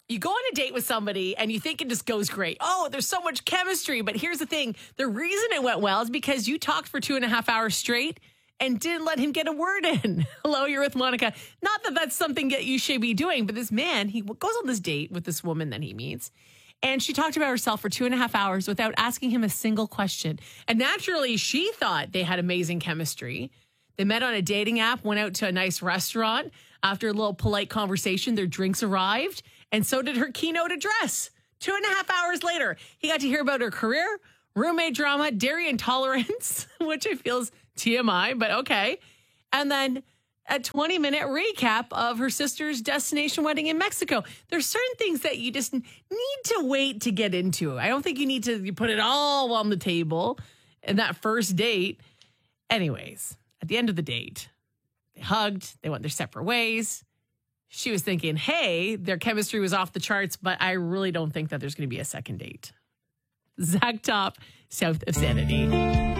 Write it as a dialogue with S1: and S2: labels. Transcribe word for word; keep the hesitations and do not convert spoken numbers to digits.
S1: You go on a date with somebody and you think it just goes great. Oh, there's so much chemistry. But here's the thing. The reason it went well is because you talked for two and a half hours straight and didn't let him get a word in. Hello, you're with Monica. Not that that's something that you should be doing, but this man, he goes on this date with this woman that he meets. And she talked about herself for two and a half hours without asking him a single question. And naturally, she thought they had amazing chemistry. They met on a dating app, went out to a nice restaurant. After a little polite conversation, their drinks arrived. And so did her keynote address. Two and a half hours later, he got to hear about her career, roommate drama, dairy intolerance, which I feel is T M I, but okay. And then a twenty minute recap of her sister's destination wedding in Mexico. There's certain things that you just need to wait to get into. I don't think you need to you put it all on the table in that first date. Anyways, at the end of the date, they hugged, they went their separate ways. She was thinking, hey, their chemistry was off the charts, but I really don't think that there's going to be a second date. Zach Top, South of Sanity.